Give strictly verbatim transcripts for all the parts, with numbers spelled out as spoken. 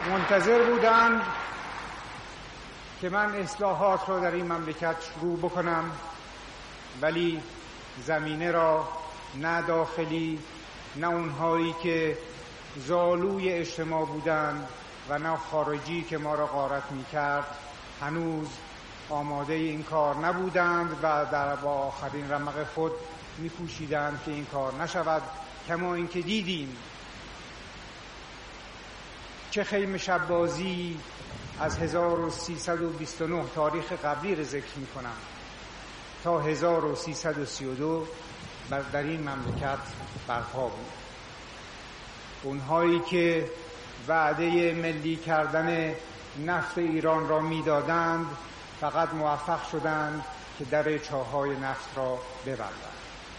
منتظر بودند که من اصلاحات را در این مملکت شروع بکنم، ولی زمینه را نه داخلی نه اونهایی که زالوی اجتماع بودند و نه خارجی که ما را غارت می کرد هنوز آماده این کار نبودند و در با آخرین رمق خود می کوشیدند که این کار نشود. کما اینکه دیدیم چه خیمه شب بازی از هزار و سیصد و بیست و نه تاریخ قبلی را ذکر می کنم تا هزار و سیصد و سی و دو در این مملکت برپا بود. اونهایی که وعده ملی کردن نفت ایران را میدادند فقط موفق شدند که در چاهای نفت را ببندند.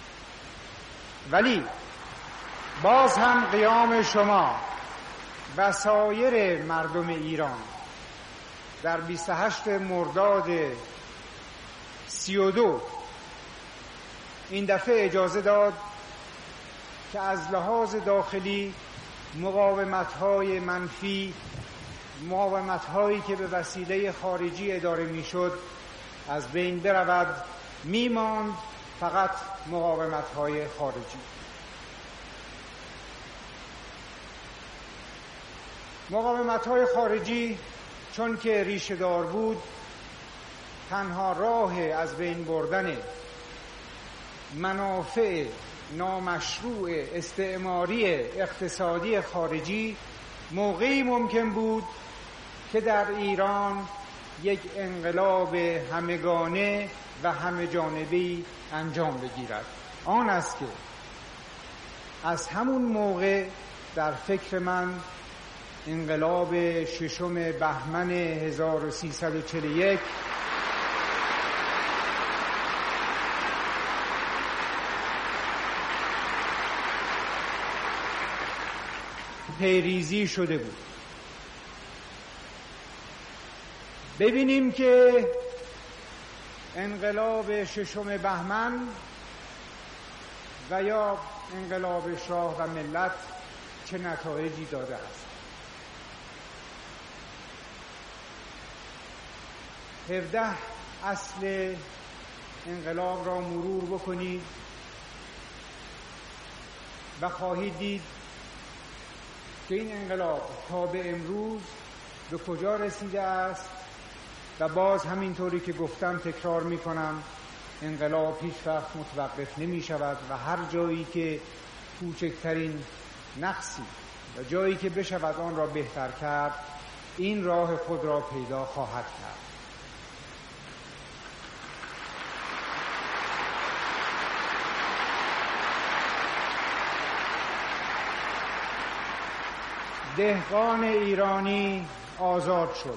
ولی باز هم قیام شما و سایر مردم ایران در بیست و هشتم مرداد سی و دو این دفعه اجازه داد که از لحاظ داخلی مقاومت‌های منفی، مقاومت‌هایی که به وسیله خارجی اداره می‌شد از بین برود. می‌ماند فقط مقاومت‌های خارجی. مقاومت‌های خارجی چون که ریشه دار بود، تنها راه از بین بردن منافع نامشروع استعماری اقتصادی خارجی موقعی ممکن بود که در ایران یک انقلاب همگانه و همه جانبه‌ای انجام بگیرد. آن است که از همون موقع در فکر من انقلاب ششم بهمن هزار و سیصد و چهل و یک پیریزی شده بود. ببینیم که انقلاب ششم بهمن و یا انقلاب شاه و ملت چه نتایجی داده است. هفده اصل انقلاب را مرور بکنید و خواهید دید که این انقلاب تا به امروز به کجا رسیده است. و باز همینطوری که گفتم تکرار می کنم، انقلاب هیچ وقت متوقف نمی شود و هر جایی که کوچکترین نقصی و جایی که بشود آن را بهتر کرد، این راه خود را پیدا خواهد کرد. دهقان ایرانی آزاد شد.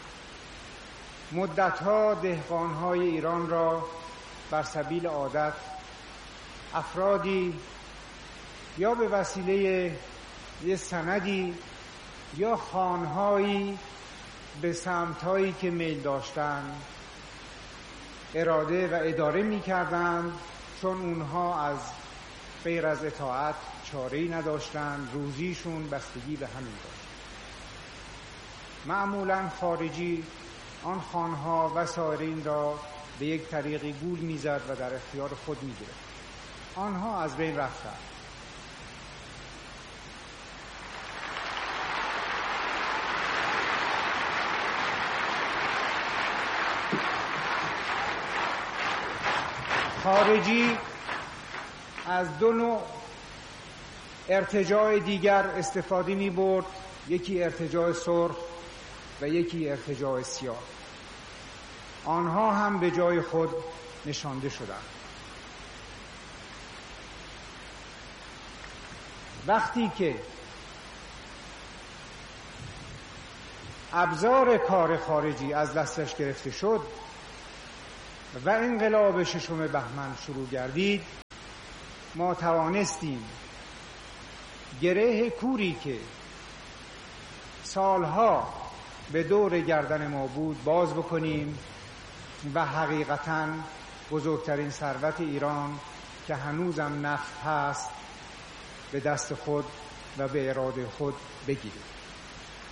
مدتها دهقانهای ایران را بر سبیل عادت افرادی یا به وسیله یه سندی یا خانهایی به سمتهایی که میل داشتند اراده و اداره می کردند، چون اونها از غیر از اطاعت چاره‌ای نداشتند، روزیشون بستگی به همین داشت. معمولاً خارجی آن خانها و سایرین را به یک طریقی گول میزد و در اختیار خود میگرفت. آنها از بین رفتند. خارجی از دو نوع ارتجاع دیگر استفاده می برد، یکی ارتجاع سرخ و یکی ارتجاع سیاه. آنها هم به جای خود نشانده شدند. وقتی که ابزار کار خارجی از دستش گرفته شد و انقلاب ششم بهمن شروع گردید، ما توانستیم گره کوری که سالها به دور گردن ما بود باز بکنیم و حقیقتاً بزرگترین ثروت ایران که هنوزم نفت هست به دست خود و به اراده خود بگیریم.